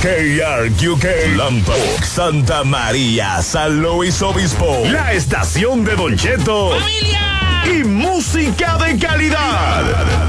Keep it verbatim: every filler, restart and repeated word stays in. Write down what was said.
K R Q K, Lambert, Santa María, San Luis Obispo. La estación de Don Cheto. ¡Familia! Y música de calidad.